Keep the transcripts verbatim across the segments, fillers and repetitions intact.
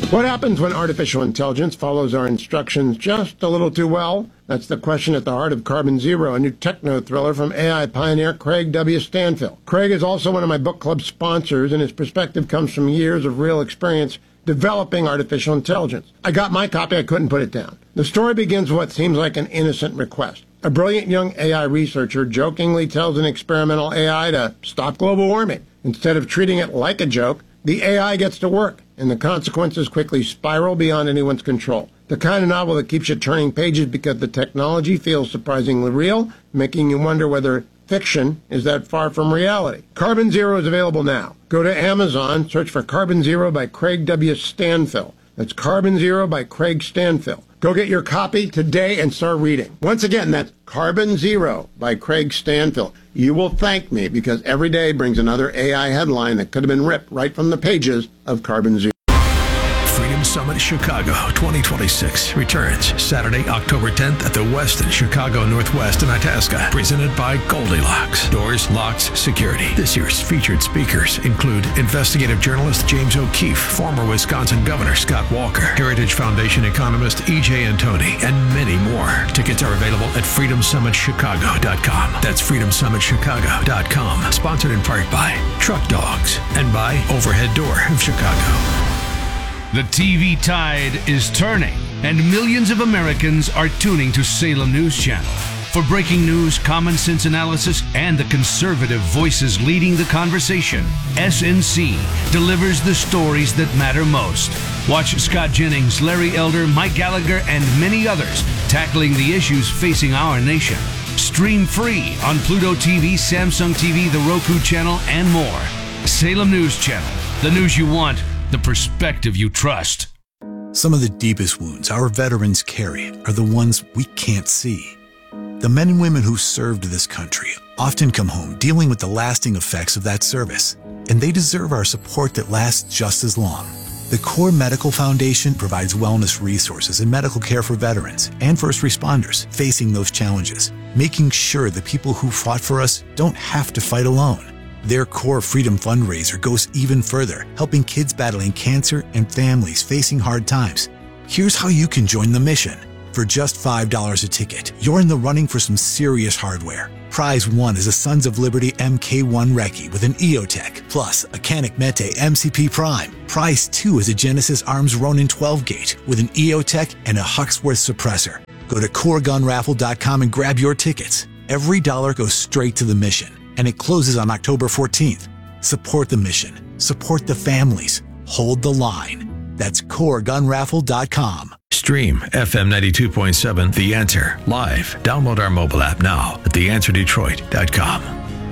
What happens when artificial intelligence follows our instructions just a little too well? That's the question at the heart of Carbon Zero, a new techno-thriller from A I pioneer Craig W. Stanfill. Craig is also one of my book club sponsors, and his perspective comes from years of real experience developing artificial intelligence. I got my copy, I couldn't put it down. The story begins with what seems like an innocent request. A brilliant young A I researcher jokingly tells an experimental A I to stop global warming. Instead of treating it like a joke, the A I gets to work, and the consequences quickly spiral beyond anyone's control. The kind of novel that keeps you turning pages because the technology feels surprisingly real, making you wonder whether fiction is that far from reality. Carbon Zero is available now. Go to Amazon, search for Carbon Zero by Craig W. Stanfill. That's Carbon Zero by Craig Stanfill. Go get your copy today and start reading. Once again, that's Carbon Zero by Craig Stanfill. You will thank me because every day brings another A I headline that could have been ripped right from the pages of Carbon Zero. Freedom Summit Chicago twenty twenty-six returns Saturday, October tenth at the Westin Chicago Northwest in Itasca. Presented by Goldilocks. Doors, locks, security. This year's featured speakers include investigative journalist James O'Keefe, former Wisconsin Governor Scott Walker, Heritage Foundation economist E J Antoni, and many more. Tickets are available at freedom summit chicago dot com. That's freedom summit chicago dot com. Sponsored in part by Truck Dogs and by Overhead Door of Chicago. The T V tide is turning, and millions of Americans are tuning to Salem News Channel. For breaking news, common sense analysis, and the conservative voices leading the conversation, S N C delivers the stories that matter most. Watch Scott Jennings, Larry Elder, Mike Gallagher, and many others tackling the issues facing our nation. Stream free on Pluto T V, Samsung T V, the Roku channel, and more. Salem News Channel, the news you want, the perspective you trust. Some of the deepest wounds our veterans carry are the ones we can't see. The men and women who served this country often come home dealing with the lasting effects of that service, and they deserve our support that lasts just as long. The Core Medical Foundation provides wellness resources and medical care for veterans and first responders facing those challenges, making sure the people who fought for us don't have to fight alone. Their Core Freedom fundraiser goes even further, helping kids battling cancer and families facing hard times. Here's how you can join the mission. For just five dollars a ticket, you're in the running for some serious hardware. Prize one is a Sons of Liberty M K one Recce with an EOTech, plus a Canik Mete M C P Prime. Prize two is a Genesis Arms Ronin twelve gauge with an EOTech and a Huxworth suppressor. Go to core gun raffle dot com and grab your tickets. Every dollar goes straight to the mission, and it closes on October fourteenth. Support the mission. Support the families. Hold the line. That's core gun raffle dot com. Stream F M ninety-two point seven The Answer live. Download our mobile app now at the answer detroit dot com.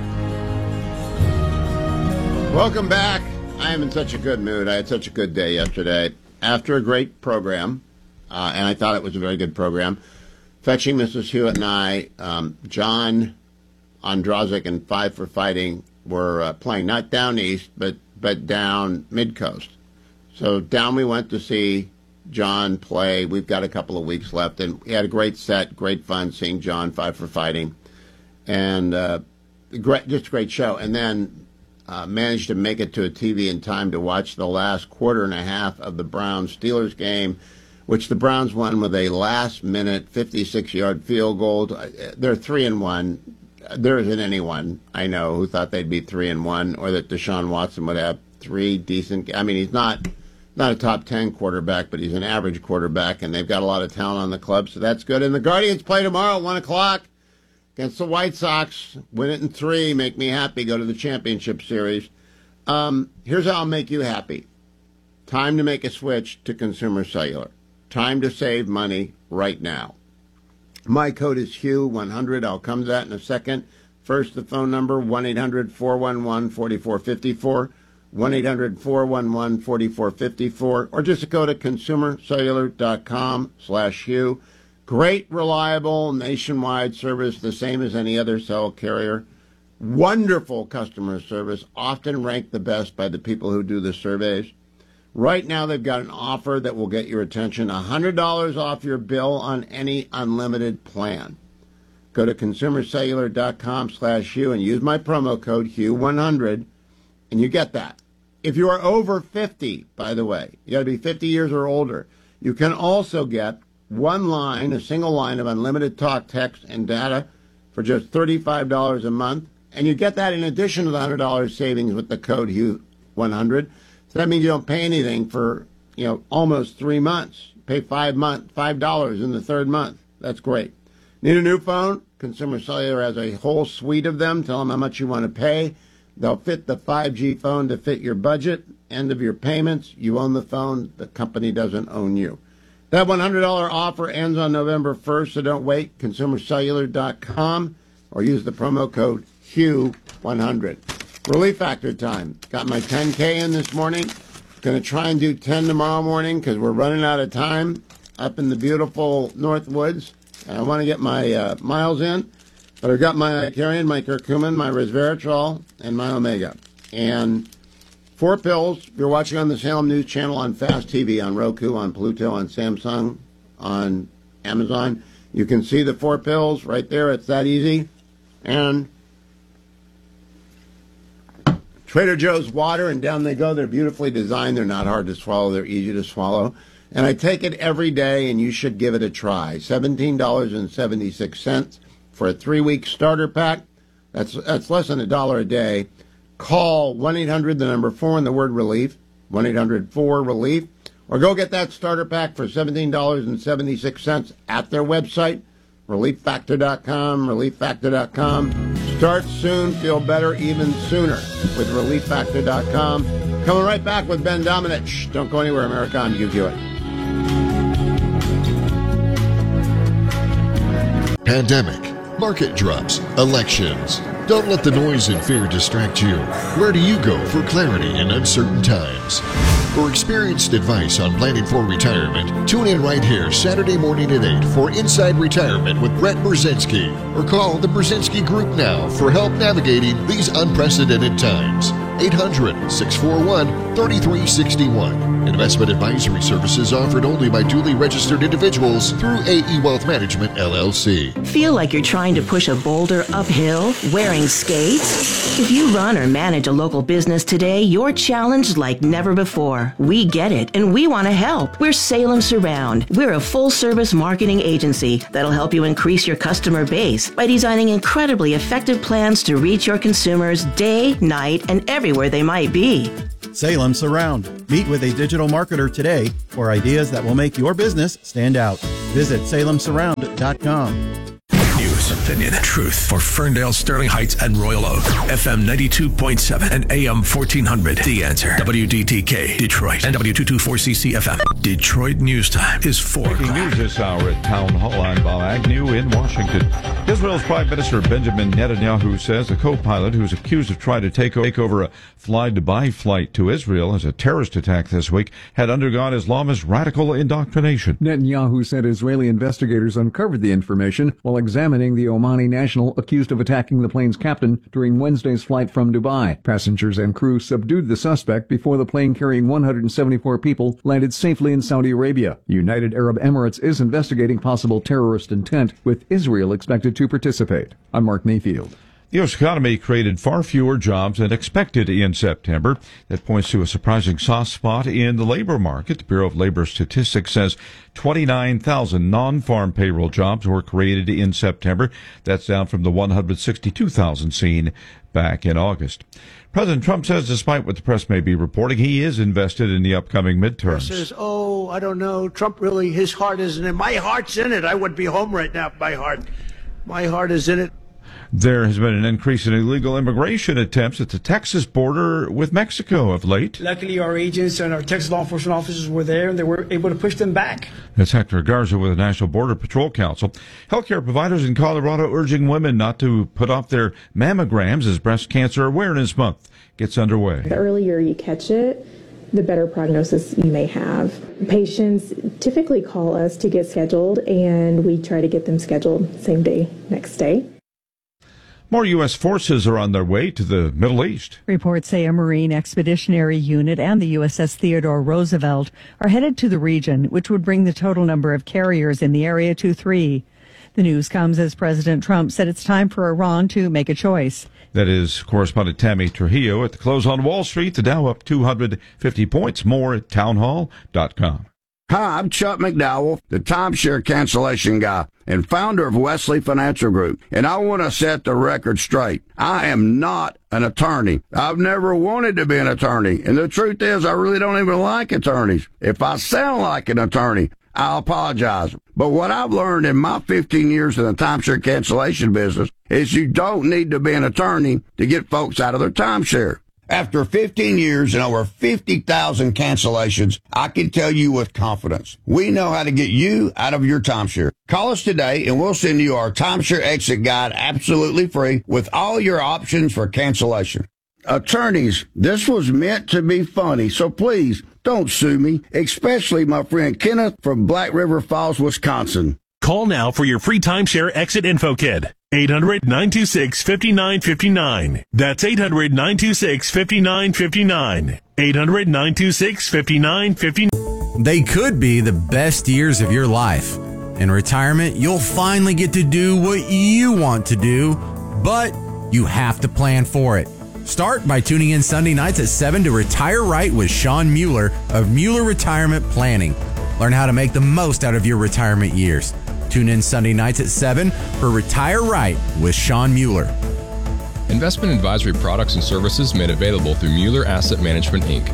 Welcome back. I am in such a good mood. I had such a good day yesterday. After a great program, uh, and I thought it was a very good program, Fetching Missus Hewitt and I, um, John Ondrazik and Five for Fighting were uh, playing, not down east, but, but down mid-coast. So down we went to see John play. We've got a couple of weeks left, and we had a great set, great fun seeing John, Five for Fighting, and uh, great, just a great show. And then uh, managed to make it to a T V in time to watch the last quarter and a half of the Browns-Steelers game, which the Browns won with a last-minute fifty-six-yard field goal. They're three and one. There isn't anyone I know who thought they'd be three and one, or that Deshaun Watson would have three decent. I mean, he's not. Not a top ten quarterback, but he's an average quarterback, and they've got a lot of talent on the club, so that's good. And the Guardians play tomorrow at one o'clock against the White Sox. Win it in three. Make me happy. Go to the championship series. Um, here's how I'll make you happy. Time to make a switch to Consumer Cellular. Time to save money right now. My code is Hugh one hundred. I'll come to that in a second. First, the phone number, one eight hundred four one one four four five four. one eight hundred four one one four four five four, or just go to consumer cellular dot com slash Hugh. Great, reliable, nationwide service, the same as any other cell carrier. Wonderful customer service, often ranked the best by the people who do the surveys. Right now, they've got an offer that will get your attention, one hundred dollars off your bill on any unlimited plan. Go to consumer cellular dot com slash Hugh and use my promo code Hugh one hundred. And you get that. If you are over fifty, by the way, you got to be fifty years or older, you can also get one line, a single line of unlimited talk, text, and data for just thirty-five dollars a month. And you get that in addition to the one hundred dollars savings with the code Hugh one hundred. So that means you don't pay anything for, you know, almost three months. You pay five month, five dollars in the third month. That's great. Need a new phone? Consumer Cellular has a whole suite of them. Tell them how much you want to pay. They'll fit the five G phone to fit your budget. End of your payments. You own the phone. The company doesn't own you. That one hundred dollars offer ends on November first, so don't wait. consumer cellular dot com or use the promo code Hugh one hundred. Relief Factor time. Got my ten K in this morning. Going to try and do ten tomorrow morning because we're running out of time up in the beautiful North Woods. And I want to get my uh, miles in. But I've got my Carrion, my curcumin, my resveratrol, and my Omega. And four pills. If you're watching on the Salem News Channel, on Fast T V, on Roku, on Pluto, on Samsung, on Amazon, you can see the four pills right there. It's that easy. And Trader Joe's water, and down they go. They're beautifully designed. They're not hard to swallow. They're easy to swallow. And I take it every day, and you should give it a try. seventeen dollars and seventy-six cents for a three-week starter pack. That's that's less than a dollar a day. Call one eight hundred, the number four, and the word relief, one eight hundred four relief, or go get that starter pack for seventeen dollars and seventy-six cents at their website, relief factor dot com, relief factor dot com. Start soon, feel better even sooner with relief factor dot com. Coming right back with Ben Domenech. Don't go anywhere, America. I'm Hugh Hewitt. Pandemic, market drops, elections. Don't let the noise and fear distract you. Where do you go for clarity in uncertain times? For experienced advice on planning for retirement, tune in right here Saturday morning at eight for Inside Retirement with Brett Brzezinski, or call the Brzezinski Group now for help navigating these unprecedented times. eight hundred, six four one, three three six one. Investment advisory services offered only by duly registered individuals through A E Wealth Management, L L C. Feel like you're trying to push a boulder uphill wearing skates? If you run or manage a local business today, you're challenged like never before. We get it, and we want to help. We're Salem Surround. We're a full-service marketing agency that'll help you increase your customer base by designing incredibly effective plans to reach your consumers day, night, and everywhere they might be. Salem Surround. Meet with a digital marketer today for ideas that will make your business stand out. Visit salem surround dot com. News, opinion, truth for Ferndale, Sterling Heights, and Royal Oak. F M ninety-two point seven and A M fourteen hundred. The Answer. W D T K, Detroit, and W two twenty-four C C F M. Detroit News Time is four Breaking o'clock. news this hour at Town Hall. I'm Bob Agnew in Washington. Israel's Prime Minister Benjamin Netanyahu says a co-pilot who's accused of trying to take over a Fly Dubai flight to Israel as a terrorist attack this week had undergone Islamist radical indoctrination. Netanyahu said Israeli investigators uncovered the information while examining the Omani national accused of attacking the plane's captain during Wednesday's flight from Dubai. Passengers and crew subdued the suspect before the plane carrying one hundred seventy-four people landed safely in Saudi Arabia. United Arab Emirates is investigating possible terrorist intent, with Israel expected to participate. I'm Mark Mayfield. The U S economy created far fewer jobs than expected in September. That points to a surprising soft spot in the labor market. The Bureau of Labor Statistics says twenty-nine thousand non-farm payroll jobs were created in September. That's down from the one hundred sixty-two thousand seen back in August. President Trump says despite what the press may be reporting, he is invested in the upcoming midterms. Says, oh, I don't know. Trump really, his heart isn't in it. My heart's in it. I would be home right now if my heart. My heart is in it. There has been an increase in illegal immigration attempts at the Texas border with Mexico of late. Luckily, our agents and our Texas law enforcement officers were there, and they were able to push them back. That's Hector Garza with the National Border Patrol Council. Healthcare providers in Colorado urging women not to put off their mammograms as Breast Cancer Awareness Month gets underway. The earlier you catch it, the better prognosis you may have. Patients typically call us to get scheduled, and we try to get them scheduled same day, next day. More U S forces are on their way to the Middle East. Reports say a Marine Expeditionary Unit and the U S S Theodore Roosevelt are headed to the region, which would bring the total number of carriers in the area to three. The The news comes as President Trump said it's time for Iran to make a choice. That is correspondent Tammy Trujillo. At the close on Wall Street, the Dow up two hundred fifty points. More at townhall dot com. Hi, I'm Chuck McDowell, the timeshare cancellation guy and founder of Wesley Financial Group. And I want to set the record straight. I am not an attorney. I've never wanted to be an attorney. And the truth is, I really don't even like attorneys. If I sound like an attorney, I apologize. But what I've learned in my fifteen years in the timeshare cancellation business is you don't need to be an attorney to get folks out of their timeshare. After fifteen years and over fifty thousand cancellations, I can tell you with confidence, we know how to get you out of your timeshare. Call us today and we'll send you our timeshare exit guide absolutely free with all your options for cancellation. Attorneys, this was meant to be funny, so please don't sue me, especially my friend Kenneth from Black River Falls, Wisconsin. Call now for your free timeshare exit info kit. eight hundred, nine two six, five nine five nine. That's eight hundred, nine two six, five nine five nine. eight hundred, nine two six, five nine five nine. They could be the best years of your life. In retirement, you'll finally get to do what you want to do, but you have to plan for it. Start by tuning in Sunday nights at seven to Retire Right with Sean Mueller of Mueller Retirement Planning. Learn how to make the most out of your retirement years. Tune in Sunday nights at seven for Retire Right with Sean Mueller. Investment advisory products and services made available through Mueller Asset Management, Incorporated.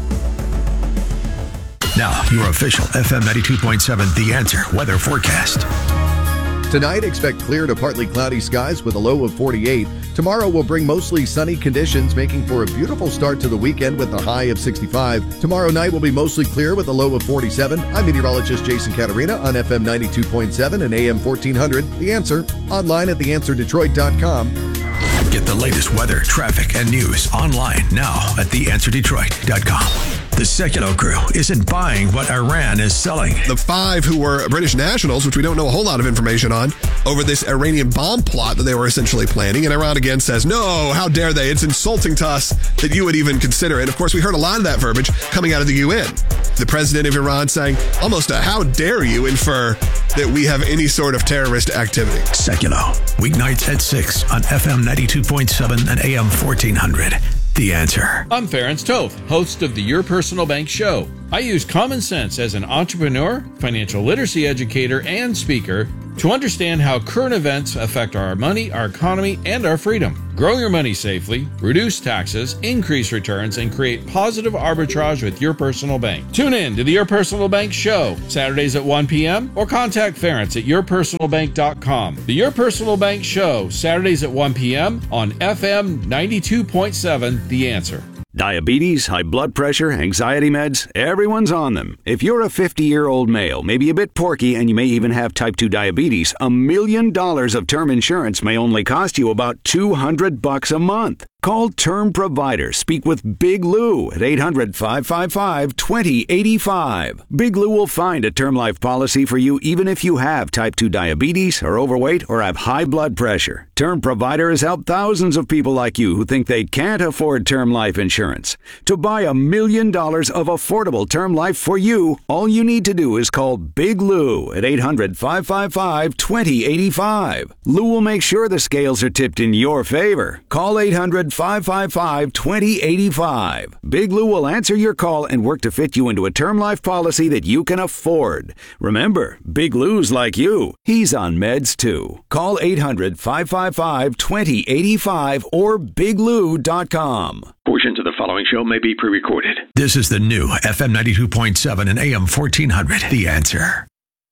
Now, your official F M ninety-two point seven The Answer weather forecast. Tonight, expect clear to partly cloudy skies with a low of forty-eight. Tomorrow will bring mostly sunny conditions, making for a beautiful start to the weekend with a high of sixty-five. Tomorrow night will be mostly clear with a low of forty-seven. I'm meteorologist Jason Caterina on F M ninety-two point seven and A M fourteen hundred. The Answer, online at the answer detroit dot com. Get the latest weather, traffic, and news online now at the answer detroit dot com. The Sekulow crew isn't buying what Iran is selling. The five who were British nationals, which we don't know a whole lot of information on, over this Iranian bomb plot that they were essentially planning. And Iran again says, no, how dare they? It's insulting to us that you would even consider it. Of course, we heard a lot of that verbiage coming out of the U N. The president of Iran saying almost a how dare you infer that we have any sort of terrorist activity. Sekulow, weeknights at six on F M ninety-two point seven and A M fourteen hundred. The Answer. I'm Ferenc Toth, host of the Your Personal Bank Show. I use common sense as an entrepreneur, financial literacy educator, and speaker to understand how current events affect our money, our economy, and our freedom. Grow your money safely, reduce taxes, increase returns, and create positive arbitrage with Your Personal Bank. Tune in to the Your Personal Bank Show, Saturdays at one p.m. or contact Ferenc at your personal bank dot com. The Your Personal Bank Show, Saturdays at one p.m. on F M ninety-two point seven, The Answer. Diabetes, high blood pressure, anxiety meds, everyone's on them. If you're a fifty-year-old male, maybe a bit porky, and you may even have type two diabetes, a million dollars of term insurance may only cost you about two hundred bucks a month. Call Term Provider. Speak with Big Lou at eight hundred, five five five, two zero eight five. Big Lou will find a term life policy for you even if you have type two diabetes, are overweight, or have high blood pressure. Term Provider has helped thousands of people like you who think they can't afford term life insurance. To buy a million dollars of affordable term life for you, all you need to do is call Big Lou at eight hundred, five five five, two zero eight five. Lou will make sure the scales are tipped in your favor. Call eight hundred, five five five, two zero eight five. Big Lou will answer your call and work to fit you into a term life policy that you can afford. Remember, Big Lou's like you. He's on meds too. Call eight hundred, five five five, two zero eight five or big lou dot com. Portions of the following show may be pre-recorded. This is the new F M ninety-two point seven and A M fourteen hundred. The Answer.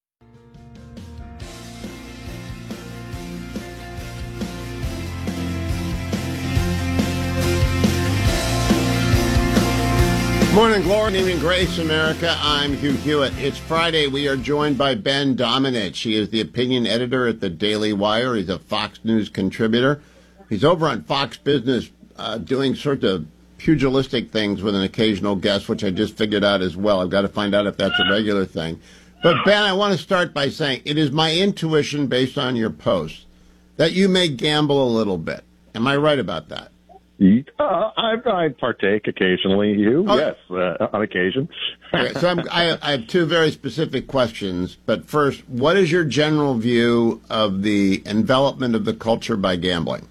Morning, glory, evening, grace, America. I'm Hugh Hewitt. It's Friday. We are joined by Ben Domenech. He is the opinion editor at the Daily Wire. He's a Fox News contributor. He's over on Fox Business uh, doing sort of pugilistic things with an occasional guest, which I just figured out as well. I've got to find out if that's a regular thing. But, Ben, I want to start by saying it is my intuition, based on your posts, that you may gamble a little bit. Am I right about that? Uh, I, I partake occasionally. You, Oh. yes, uh, on occasion. Okay, so I'm, I, I have two very specific questions. But first, what is your general view of the envelopment of the culture by gambling?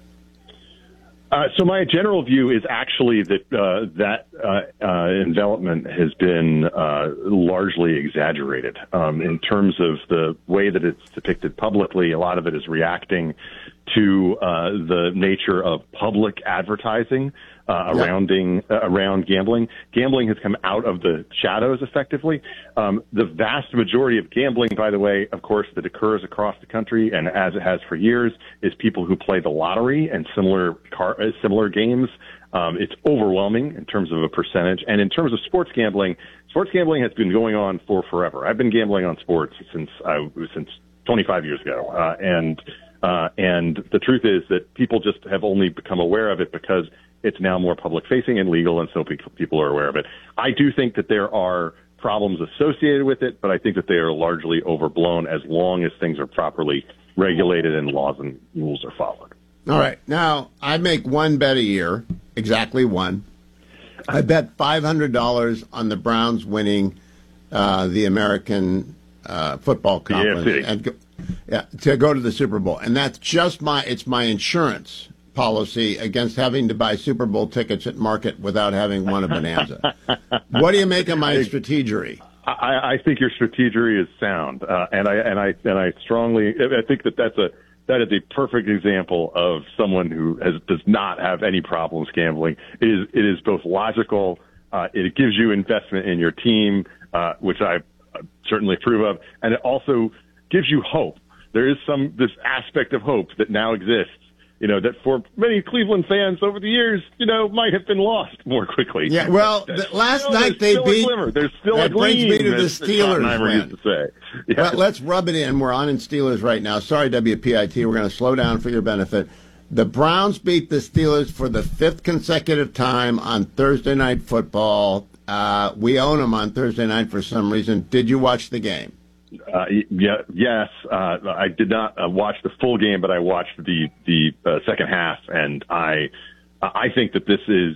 Uh, so my general view is actually that uh, that uh, uh, envelopment has been uh, largely exaggerated um, in terms of the way that it's depicted publicly. A lot of it is reacting to uh, the nature of public advertising uh, surrounding uh, around gambling. Gambling has come out of the shadows effectively. Um, the vast majority of gambling, by the way, of course, that occurs across the country and as it has for years, is people who play the lottery and similar car, uh, similar games. Um, it's overwhelming in terms of a percentage. And in terms of sports gambling, sports gambling has been going on for forever. I've been gambling on sports since I, since twenty-five years ago. Uh, and Uh, and the truth is that people just have only become aware of it because it's now more public facing and legal, and so pe- people are aware of it. I do think that there are problems associated with it, but I think that they are largely overblown as long as things are properly regulated and laws and rules are followed. All right. Now, I make one bet a year, exactly one. I bet five hundred dollars on the Browns winning uh, the American uh, Football Conference. A F C. And go, yeah, to go to the Super Bowl. And that's just my, it's my insurance policy against having to buy Super Bowl tickets at market without having won a bonanza. What do you make of my strategery? I, I think your strategery is sound, uh, and I and I and I strongly I think that that's a that is a perfect example of someone who has does not have any problems gambling. It is it is both logical. Uh, it gives you investment in your team, uh, which I certainly approve of, and it also gives you hope. There is some this aspect of hope that now exists. You know, that for many Cleveland fans over the years, you know, might have been lost more quickly. Yeah, well, the, last you know, night they still beat. A glimmer. There's still that a gleam, brings me to the as Steelers. Schottenheimer used to say. Yeah. Well, let's rub it in. We're on in Steelers right now. Sorry, W P I T. We're going to slow down for your benefit. The Browns beat the Steelers for the fifth consecutive time on Thursday Night Football. Uh, we own them on Thursday night for some reason. Did you watch the game? Uh, yeah, yes, uh, I did not uh, watch the full game, but I watched the the uh, second half, and I I think that this is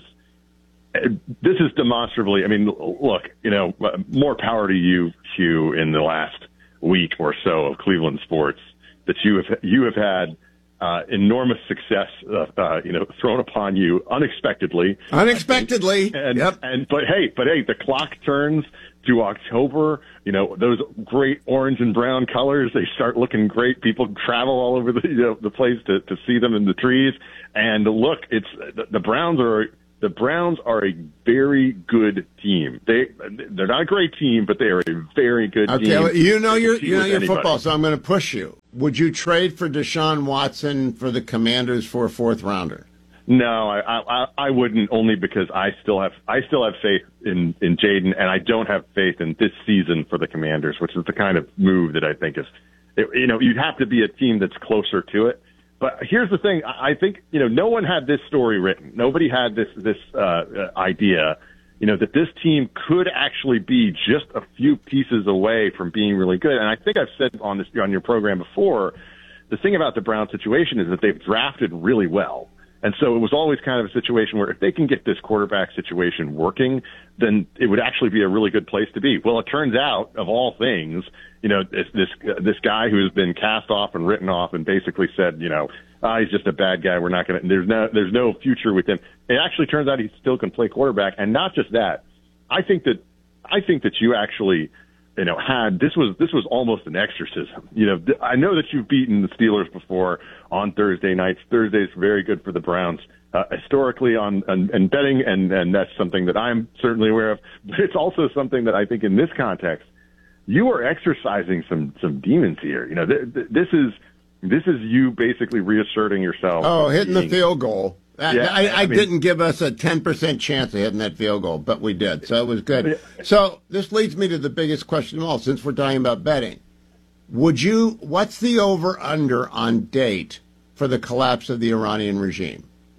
this is demonstrably. I mean, look, you know, more power to you, Hugh, in the last week or so of Cleveland sports that you have you have had uh, enormous success, uh, uh, you know, thrown upon you unexpectedly. Unexpectedly, and, yep. And but hey, but hey, the clock turns to October. You know, those great orange and brown colors, they start looking great. People travel all over the you know, the place to, to see them in the trees. And look, it's the, the Browns are the Browns are a very good team. They they're not a great team, but they are a very good okay, team. Okay, well, you know your compete you know with your anybody. football, so I'm going to push you. Would you trade for Deshaun Watson for the Commanders for a fourth rounder? No, I, I I wouldn't, only because I still have I still have faith in in Jaden, and I don't have faith in this season for the Commanders, which is the kind of move that I think is, you know, you'd have to be a team that's closer to it. But here's the thing: I think you know no one had this story written. Nobody had this this uh, idea, you know, that this team could actually be just a few pieces away from being really good. And I think I've said on this on your program before, the thing about the Browns situation is that they've drafted really well. And so it was always kind of a situation where if they can get this quarterback situation working, then it would actually be a really good place to be. Well, it turns out, of all things, you know, this this, uh, this guy who has been cast off and written off and basically said, you know, ah, he's just a bad guy. We're not going to. There's no there's no future with him. It actually turns out he still can play quarterback, and not just that. I think that I think that you actually. You know, had this was this was almost an exorcism. You know, th- I know that you've beaten the Steelers before on Thursday nights. Thursday's very good for the Browns uh, historically on, on and betting, and and that's something that I'm certainly aware of. But it's also something that I think in this context, you are exercising some some demons here. You know, th- th- this is this is you basically reasserting yourself. Oh, hitting being, the field goal. Yeah, I, I, I mean, didn't give us a ten percent chance of hitting that field goal, but we did, so it was good. So this leads me to the biggest question of all, since we're talking about betting. Would you, what's the over-under on date for the collapse of the Iranian regime?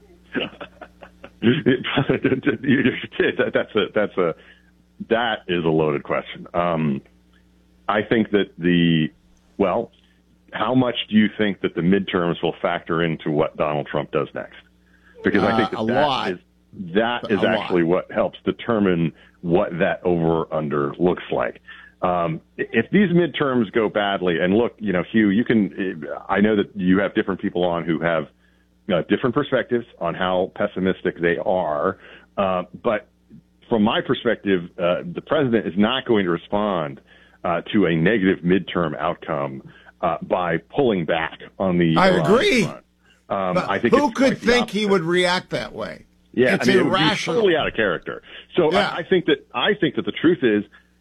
that's a, that's a, that is a loaded question. Um, I think that the, well, how much do you think that the midterms will factor into what Donald Trump does next? because I think Uh, that, a that lot. is that is A actually what helps determine what that over under looks like. Um, if these midterms go badly, and look, you know, Hugh, you can, I know that you have different people on who have uh, different perspectives on how pessimistic they are. Uh, but from my perspective, uh, the president is not going to respond uh, to a negative midterm outcome uh, by pulling back on the. I Iran agree. front. Um, But I think who it's could quite the think he opposite. would react that way? Yeah, It's I mean, it would be irrational. totally out of character. So Yeah. I, I think that I think that the truth is,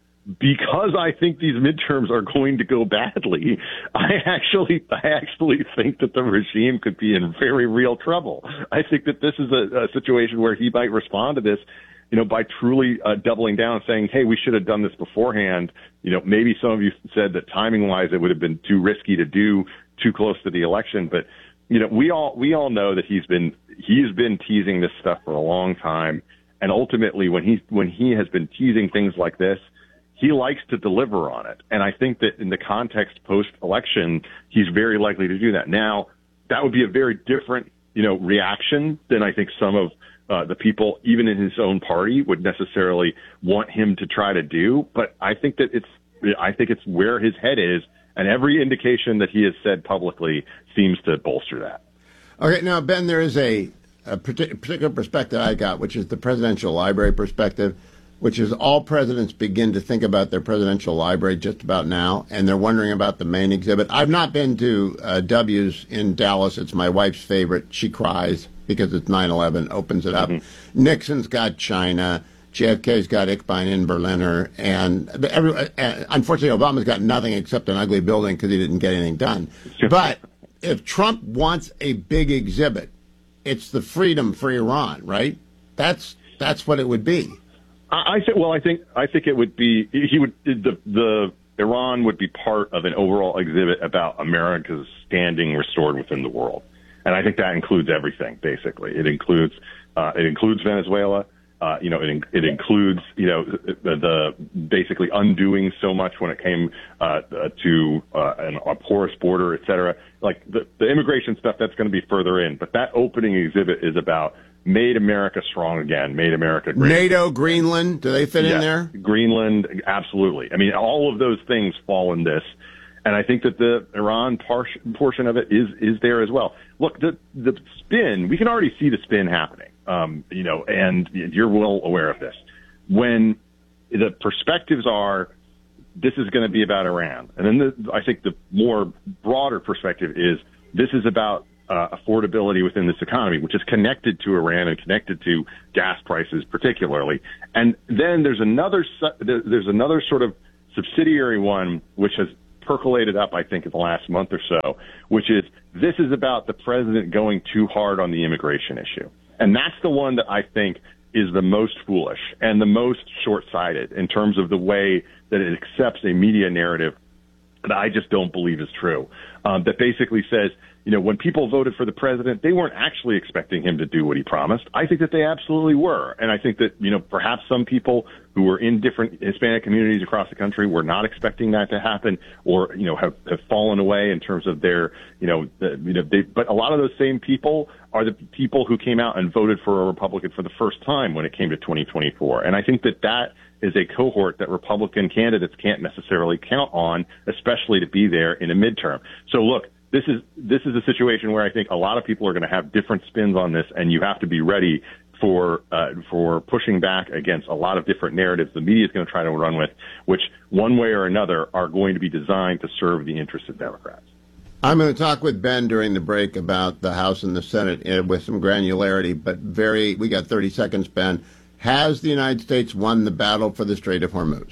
because I think these midterms are going to go badly, I actually I actually think that the regime could be in very real trouble. I think that this is a, a situation where he might respond to this, you know, by truly uh, doubling down, saying, "Hey, we should have done this beforehand." You know, maybe some of you said that timing-wise it would have been too risky to do too close to the election, but you know, we all we all know that he's been he's been teasing this stuff for a long time, and ultimately, when he when he has been teasing things like this, he likes to deliver on it. And I think that in the context post-election, he's very likely to do that. Now, that would be a very different, you know, reaction than I think some of uh, the people, even in his own party, would necessarily want him to try to do. But I think that it's I think it's where his head is. And every indication that he has said publicly seems to bolster that. Okay, now, Ben, there is a, a partic- particular perspective I got, which is the presidential library perspective, which is all presidents begin to think about their presidential library just about now, and they're wondering about the main exhibit. I've not been to uh, W's in Dallas. It's my wife's favorite. She cries because it's nine eleven, opens it up. Mm-hmm. Nixon's got China. J F K's got Ich bin in Berliner, and every, uh, unfortunately, Obama's got nothing except an ugly building because he didn't get anything done. But if Trump wants a big exhibit, it's the freedom for Iran, right? That's that's what it would be. I, I think. Well, I think I think it would be he would the the Iran would be part of an overall exhibit about America's standing restored within the world, and I think that includes everything. Basically, it includes uh, it includes Venezuela. Uh, you know, it, it includes, you know, the, the basically undoing so much when it came uh, to uh, an, a porous border, et cetera. Like the, the immigration stuff, that's going to be further in. But that opening exhibit is about made America strong again, made America great. NATO, Greenland, do they fit yeah, in there? Greenland, absolutely. I mean, all of those things fall in this. And I think that the Iran par- portion of it is is there as well. Look, the the spin, we can already see the spin happening. Um, you know, and you're well aware of this. When the perspectives are, this is going to be about Iran. And then the, I think the more broader perspective is, this is about uh, affordability within this economy, which is connected to Iran and connected to gas prices particularly. And then there's another, there's another sort of subsidiary one, which has percolated up, I think, in the last month or so, which is, this is about the president going too hard on the immigration issue. And that's the one that I think is the most foolish and the most short-sighted in terms of the way that it accepts a media narrative that I just don't believe is true. Um, that basically says, you know, when people voted for the president, they weren't actually expecting him to do what he promised. I think that they absolutely were. And I think that, you know, perhaps some people who were in different Hispanic communities across the country were not expecting that to happen, or, you know, have, have fallen away in terms of their, you know, the, you know, they, but a lot of those same people are the people who came out and voted for a Republican for the first time when it came to twenty twenty-four. And I think that that is a cohort that Republican candidates can't necessarily count on, especially to be there in a midterm. So look, This is this is a situation where I think a lot of people are going to have different spins on this, and you have to be ready for uh, for pushing back against a lot of different narratives the media is going to try to run with, which one way or another are going to be designed to serve the interests of Democrats. I'm going to talk with Ben during the break about the House and the Senate uh, with some granularity, but very, we got thirty seconds, Ben. Has the United States won the battle for the Strait of Hormuz?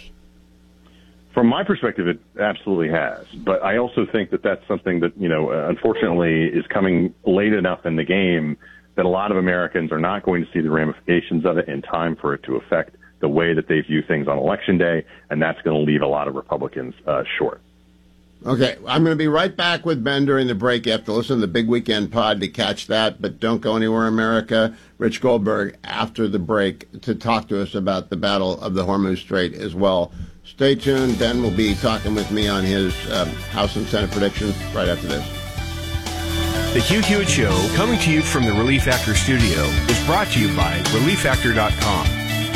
From my perspective, it absolutely has. But I also think that that's something that, you know, uh, unfortunately is coming late enough in the game that a lot of Americans are not going to see the ramifications of it in time for it to affect the way that they view things on Election Day, and that's going to leave a lot of Republicans uh, short. Okay, I'm going to be right back with Ben during the break. You have to listen to the Big Weekend Pod to catch that, but don't go anywhere, America. Rich Goldberg, after the break, to talk to us about the Battle of the Hormuz Strait as well. Stay tuned. Ben will be talking with me on his um, House and Senate predictions right after this. The Hugh Hewitt Show, coming to you from the Relief Factor studio, is brought to you by relief factor dot com.